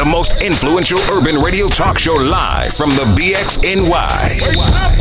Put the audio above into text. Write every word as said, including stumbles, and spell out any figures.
the most influential urban radio talk show live from the B X N Y.